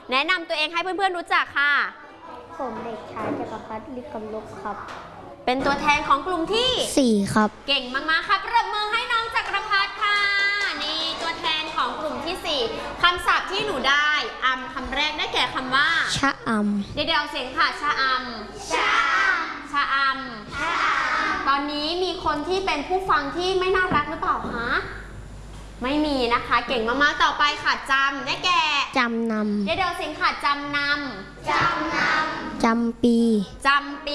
แนะนำตัวเองให้เพื่อนๆรู้จักค่ะผมเด็กชายจักรพัฒน์ลิกำลกครับเป็นตัวแทนของกลุ่มที่ 4ครับเก่งมากๆค่ะปรบมือให้น้องจักรพัฒน์ค่ะนี่ตัวแทนของกลุ่มที่4คำศัพท์ที่หนูได้คำแรกได้แก่คำว่าชะอำเดี๋ยวเสียงค่ะชะอำตอนนี้มีคนที่เป็นผู้ฟังที่ไม่น่ารักหรือเปล่าคะไม่มีนะคะเก่งมากๆต่อไปค่ะจำได้แก่จำนำเดี๋ยวเสียงค่ะจำนจำปีจ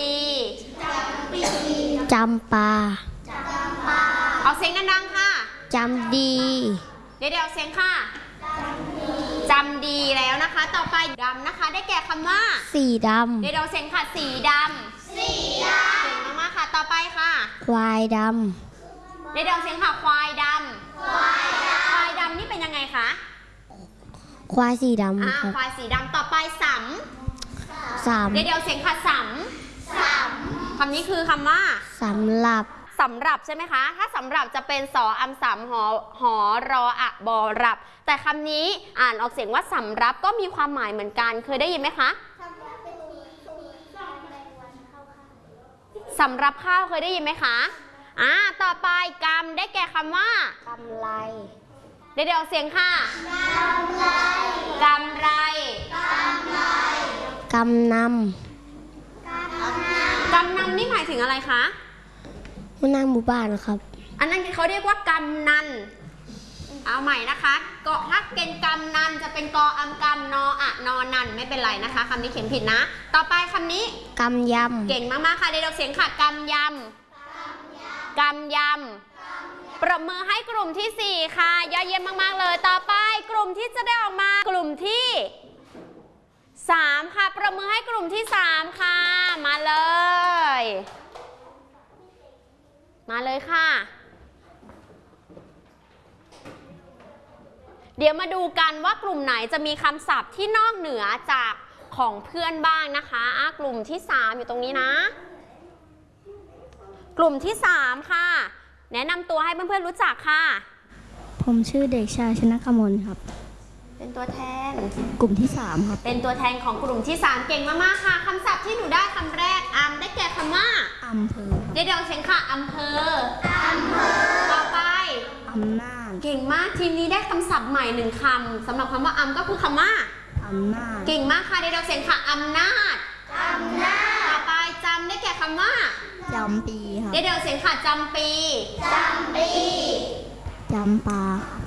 ำปาเอาเสียงดังๆค่ะจำดีเดี๋ยวเสียงค่ะจำดีแล้วนะคะต่อไปดำนะคะได้แก่คำว่าสีดำเดี๋ยวเสียงค่ะสีดำเก่งมากๆค่ะต่อไปค่ะควายดำเดี๋ยวเสียงค่ะควายดำนี่เป็นยังไงคะควายสีดำครับควายสีดำต่อไปสำเดี๋ยวเสียงค่ะสำคำนี้คือคำว่าสำหรับใช่ไหมคะถ้าสำหรับจะเป็นสออำสำหอรออะบอรับแต่คำนี้อ่านออกเสียงว่าสำรับก็มีความหมายเหมือนกันเคยได้ยินไหมคะสำรับข้าวเคยได้ยินไหมคะต่อไปกำได้แก่คำว่ากำไรเดี๋ยวเสียงค่ะกำไรกำนนี่หมายถึงอะไรคะหัวหน้าหมู่บ้านครับอันนั้นเขาเรียกว่ากำนันเอาใหม่นะคะก็ถ้าเป็นกำนันจะเป็นกออำกำนออะนอนันไม่เป็นไรนะคะคำนี้เขียนผิดนะต่อไปคำนี้กำยำเก่งมากๆค่ะเดี๋ยวเสียงค่ะกำยำปรบมือให้กลุ่มที่4ค่ะยอดเยี่ยมมากๆเลยต่อไปกลุ่มที่จะได้ออกมากลุ่มที่3ค่ะปรบมือให้กลุ่มที่3ค่ะมาเลยค่ะเดี๋ยวมาดูกันว่ากลุ่มไหนจะมีคำศัพท์ที่นอกเหนือจากของเพื่อนบ้างนะคะกลุ่มที่3อยู่ตรงนี้นะกลุ่มที่3ค่ะแนะนำตัวให้เพื่อนๆรู้จักค่ะผมชื่อเด็กชายชนะกมลครับเป็นตัวแทนกลุ่มที่3ครับเป็นตัวแทนของกลุ่มที่3เก่งมากๆค่ะคำศัพท์ที่หนูได้คำแรกได้แก่คำว่าอำเภอเดี๋ยวเสียงค่ะอำเภอต่อไปอำนาจเก่งมากทีมนี้ได้คำศัพท์ใหม่1คำสำหรับคำว่าก็คือคำว่าอำนาจเก่งมากค่ะเดี๋ยวเสียงค่ะอำนาจต่อไปจำได้แก่คำว่าจำปีครับเดี๋ยวเสียงค่ะจำปีจำปา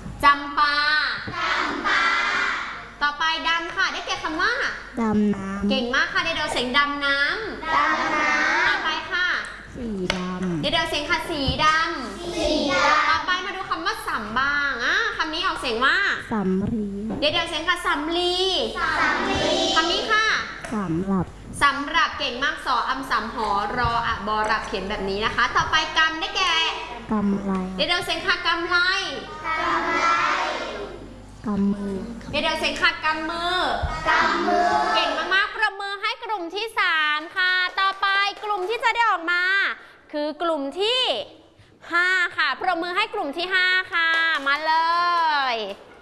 ต่อไปดำค่ะได้แก่คำว่าดำน้ำเก่งมากค่ะเดี๋ยวเสียงดำน้ำต่อไปค่ะสีดำเดี๋ยวเสียงค่ะสีดำต่อไปมาดูคำว่าสำบ้างคำนี้ออกเสียงว่าสำลีเดี๋ยวเสียงค่ะสำลีคำนี้ค่ะสำหรับเก่งมากสออำสำหอรออะบอรับเขียนแบบนี้นะคะต่อไปกำได้แก่กำไรเดี๋ยวเสียงค่ะกำไรกำมือเดี๋ยวเสียงค่ะกำมือเก่งมากๆประมือให้กลุ่มที่3ค่ะต่อไปกลุ่มที่จะได้ออกมาคือกลุ่มที่5ค่ะประมือให้กลุ่มที่5ค่ะมาเลย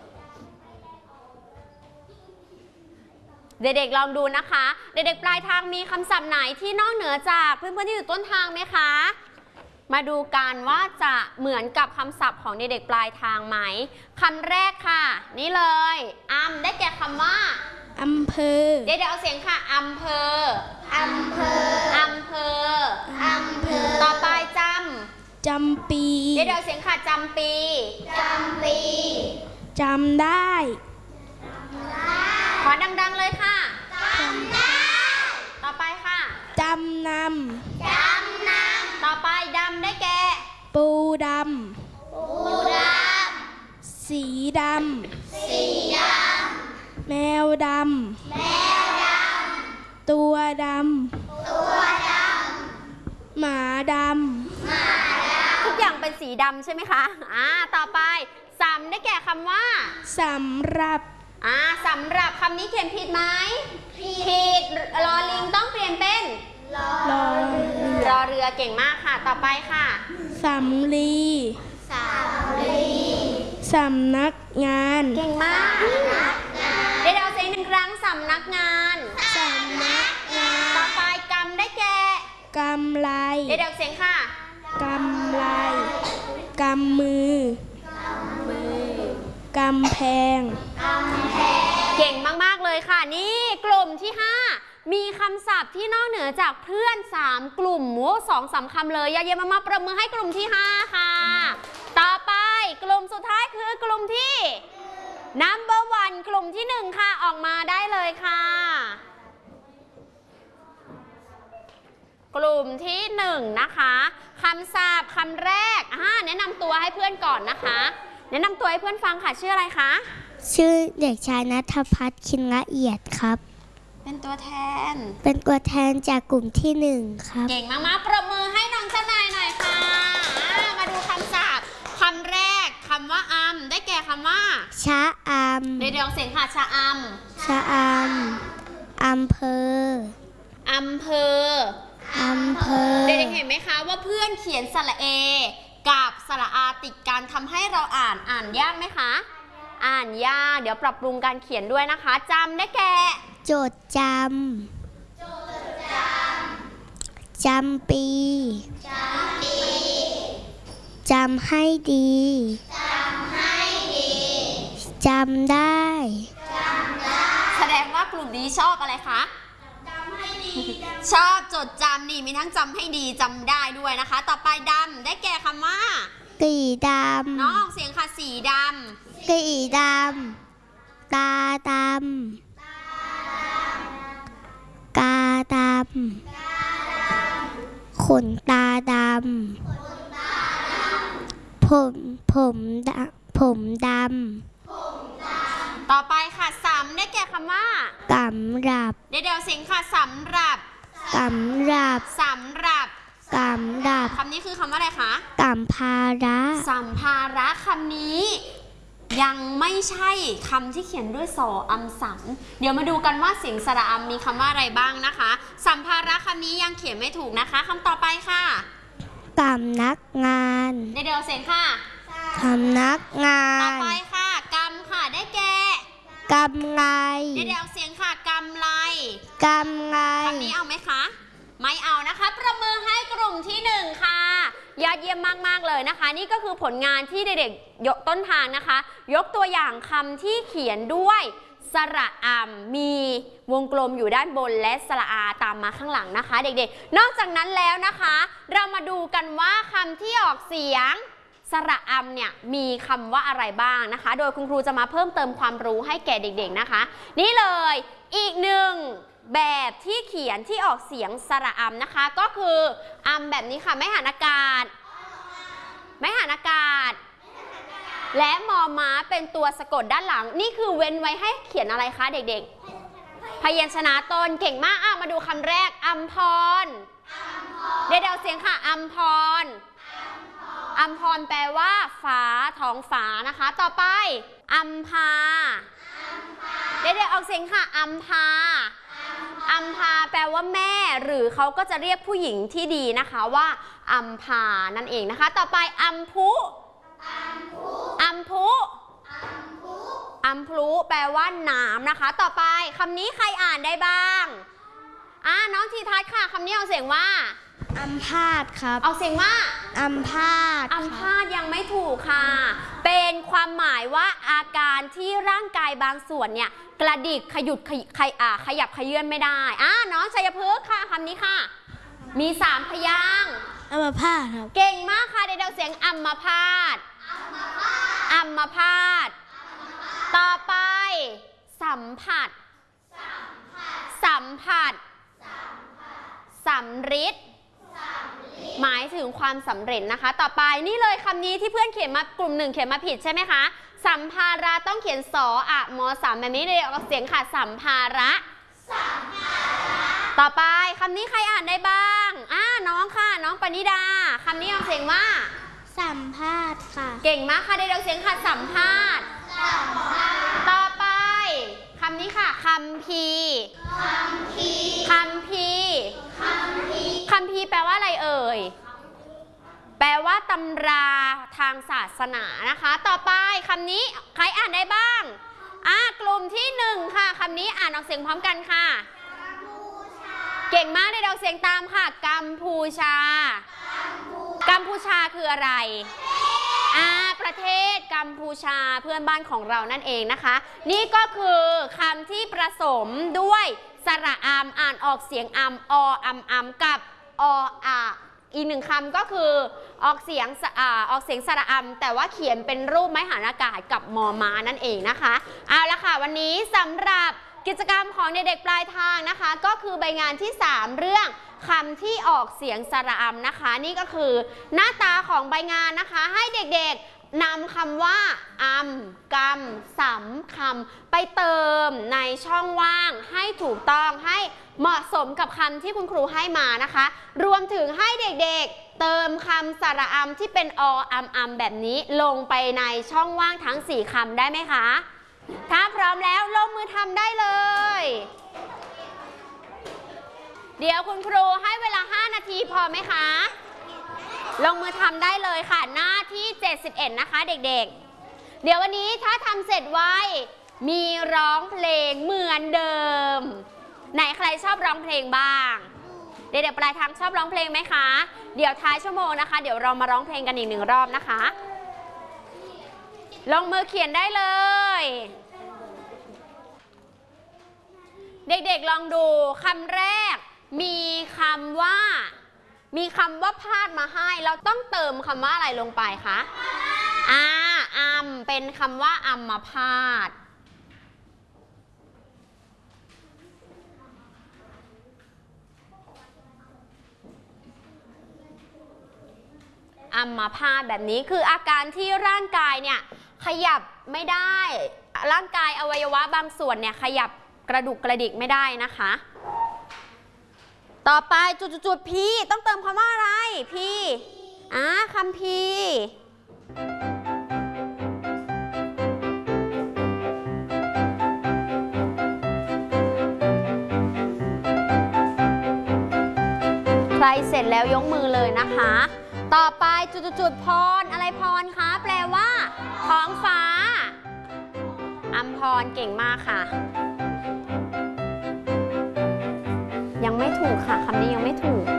เด็กๆลองดูนะคะเด็กๆปลายทางมีคำศัพท์ไหนที่นอกเหนือจากเพื่อนๆที่อยู่ต้นทางไหมคะมาดูกันว่าจะเหมือนกับคำศัพท์ของเด็กๆปลายทางไหมคำแรกค่ะนี่เลยได้แก่คำว่าอำเภอเดี๋ยวเอาเสียงค่ะอำเภอต่อไปจำปีเดี๋ยวเสียงค่ะจำปีจำได้ขอดังๆเลยค่ะจำได้ต่อไปค่ะจำนต่อไปดำได้แก่ปูดำสีดำแมวดำตัวดำหมาดำทุกอย่างเป็นสีดำใช่ไหมคะต่อไปสำได้แก่คำว่าสำหรับสำหรับคำนี้เขียนผิดไหมผิดรอลิงต้องเปลี่ยนเป็นรอเรือเก่งมากค่ะต่อไปค่ะสำลีสำนักงานเก่งมากเดี๋ยวเสียง1 ครั้งสำนักงานสำนักงานต่อไปกำได้แก่กำไรเด็กๆเสียงค่ะกำไรกำมือกำแพงเก่งมากๆเลยค่ะนี่กลุ่มที่ 5 มีคำศัพท์ที่นอกเหนือจากเพื่อน3กลุ่ม2-3 คำเลยยอดเยี่ยมมากๆประมือให้กลุ่มที่ 5 ค่ะ ต่อไปกลุ่มสุดท้ายคือกลุ่มที่ number 1 กลุ่มที่ 1 ค่ะออกมาได้เลยค่ะ กลุ่มที่ 1 นะคะคำศัพท์คำแรกแนะนำตัวให้เพื่อนก่อนนะคะ แนะนำตัวให้เพื่อนฟังค่ะชื่ออะไรคะชื่อเด็กชายณัฐพัฒน์คินละเอียดครับเป็นตัวแทนเป็นตัวแทนจากกลุ่มที่ 1 ครับเก่งมากๆประมือให้น้องเจ้านายหน่อยค่ะมาดูคำศัพท์คำแรกคำว่าได้แก่คำว่าชะอำเดี๋ยวเสียงค่ะชะอชะอำอำเภออำเภออำเภอเด็กๆเห็นไหมคะว่าเพื่อนเขียนสระเอกับสระอาติดกันทำให้เราอ่านยากไหมคะอ่านยากเดี๋ยวปรับปรุงการเขียนด้วยนะคะจำได้แก่จดจำ จำปี จำให้ดี จำได้แสดงว่ากลุ่มนี้ชอบอะไรคะชอบจดจำนี่มีทั้งจำให้ดีจำได้ด้วยนะคะ ต่อไปดำได้แก่คำว่ากี่ดน้องออกเสียงค่ะสีดำ กี่ดำ ตาดำ กาดำ ขนตาดำ ผมดำำต่อไปค่ะสำได้แก่คำว่ากำรับเดี๋ยวเสียงค่ะสำหรับกำรับสำหรับกำรับคำนี้คือคำว่าอะไรคะกำพาระสัมภาระคำนี้ยังไม่ใช่คำที่เขียนด้วยสออำสัมเดี๋ยวมาดูกันว่าเสียงสระอำมีคำว่าอะไรบ้างนะคะ สัมภาระคำนี้ยังเขียนไม่ถูกนะคะคำต่อไปค่ะกำนักงานเดี๋ยวเสียงค่ะกำนักงาต่อน ไปค่ะกำค่ะได้แก่กำไงเดี๋ยวเสียงค่ะกำไรกำไงคำนี้เอาไหมคะ ไม่เอานะคะประมือให้กลุ่มที่ 1 ค่ะยอดเยี่ยมมากๆเลยนะคะ นี่ก็คือผลงานที่เด็กๆยกต้นทางนะคะ ยกตัวอย่างคำที่เขียนด้วยสระอำมีวงกลมอยู่ด้านบนและสระอาตามมาข้างหลังนะคะ เด็กๆนอกจากนั้นแล้วนะคะ เรามาดูกันว่าคำที่ออกเสียงสระอำเนี่ยมีคำว่าอะไรบ้างนะคะ โดยคุณครูจะมาเพิ่มเติมความรู้ให้แก่เด็กๆนะคะ นี่เลยอีกหนึ่งแบบที่เขียนที่ออกเสียงสระอำนะคะก็คือแบบนี้ค่ะไม่หันอากาศและมอม้าเป็นตัวสะกดด้านหลังนี่คือเว้นไว้ให้เขียนอะไรคะเด็กๆพยัญชนะตนเก่งมากมาดูคำแรกอัมพรเดี๋ยวเสียงค่ะอัมพรแปลว่าฟ้าท้องฟ้านะคะต่อไปอัมพาเดี๋ยวออกเสียงค่ะอัมพาแปลว่าแม่หรือเขาก็จะเรียกผู้หญิงที่ดีนะคะว่าอัมพานั่นเองนะคะต่อไปอัมพุแปลว่าน้ำนะคะต่อไปคำนี้ใครอ่านได้บ้างน้องทีทัศน์ค่ะคำนี้เอาเสียงว่าอัมพาตครับเอาเสียงว่าอัมพาตยังไม่ถูกค่ะเป็นความหมายว่าอาการที่ร่างกายบางส่วนเนี่ยกระดิกขยับขยื่นไม่ได้น้องชัยพฤกษ์ค่ะคำนี้ค่ะมี3พยางค์อัมพาตครับเก่งมากค่ะเดี๋ยวเสียงอัมพาตต่อไปสัมผัสสำริดหมายถึงความสำเร็จนะคะต่อไปนี่เลยคำนี้ที่เพื่อนเขียนมากลุ่ม1เขียนมาผิดใช่ไหมคะสัมภาระต้องเขียนสออะมอ3แบบนี้เลยออกเสียงค่ะสัมภาระต่อไปคำนี้ใครอ่านได้บ้างน้องค่ะน้องปณิดาคำนี้ออกเสียงว่าสัมภาษณ์ค่ะเก่งมากค่ะเดี๋ยวเสียงค่ะสัมภาษณ์ต่อไปคำนี้ค่ะคัมภีร์แปลว่าอะไรเอ่ยแปลว่าตำราทางศาสนานะคะต่อไปคำนี้ใครอ่านได้บ้างกลุ่มที่1ค่ะคำนี้อ่านออกเสียงพร้อมกันค่ะเก่งมากเลยออกเสียงตามค่ะกัมพูชากัมพูชาคืออะไรประเทศกัมพูชาเพื่อนบ้านของเรานั่นเองนะคะนี่ก็คือคำที่ผสมด้วยสระอามอ่านออกเสียงอัมอัมกับอีก1คำก็คือออกเสียงสระอำแต่ว่าเขียนเป็นรูปไม้หันอากาศกับมอม้านั่นเองนะคะเอาละค่ะวันนี้สำหรับกิจกรรมของเด็กๆปลายทางนะคะก็คือใบงานที่3เรื่องคำที่ออกเสียงสระอำนะคะนี่ก็คือหน้าตาของใบงานนะคะให้เด็กๆนำคำว่ากำสำคำไปเติมในช่องว่างให้ถูกต้องให้เหมาะสมกับคำที่คุณครูให้มานะคะรวมถึงให้เด็กๆเติมคำสระอำที่เป็นอัมแบบนี้ลงไปในช่องว่างทั้ง4คำได้ไหมคะถ้าพร้อมแล้วลงมือทำได้เลยเดี๋ยวคุณครูให้เวลา5นาทีพอไหมคะลงมือทำได้เลยค่ะหน้าที่71นะคะเด็กๆเดี๋ยววันนี้ถ้าทำเสร็จไวมีร้องเพลงเหมือนเดิมไหนใครชอบร้องเพลงบ้างเด็กๆปลายทางชอบร้องเพลงไหมคะเดี๋ยวท้ายชั่วโมงนะคะเดี๋ยวเรามาร้องเพลงกันอีก1รอบนะคะลงมือเขียนได้เลยเด็กๆลองดูคำแรกมีคำว่าพาดมาให้เราต้องเติมคำว่าอะไรลงไปคะเป็นคำว่าอัมพาตอัมพาตแบบนี้คืออาการที่ร่างกายเนี่ยขยับไม่ได้ร่างกายอวัยวะบางส่วนเนี่ยขยับกระดุกกระดิกไม่ได้นะคะต่อไปจุดพี่ต้องเติมคำว่าอะไรพี่คำพี่ใครเสร็จแล้วยกมือเลยนะคะต่อไปจุดพรอะไรพรคะแปลว่าท้องฟ้าอัมพรเก่งมากค่ะยังไม่ถูกค่ะคำนี้ยังไม่ถูก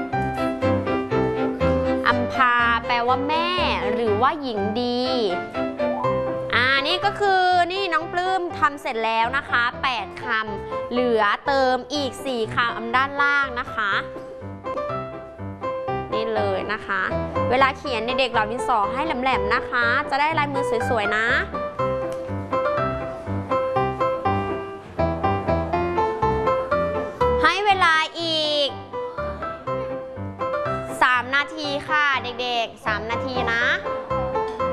อัมพาแปลว่าแม่หรือว่าหญิงดีนี่ก็คือนี่น้องปลื้มทำเสร็จแล้วนะคะ8คำเหลือเติมอีก4คำด้านล่างนะคะนี่เลยนะคะเวลาเขียนเด็กๆเหล่าดินสอให้แหลมๆนะคะจะได้ลายมือสวยๆนะให้เวลาอีก3นาทีค่ะเด็กๆ3นาทีนะ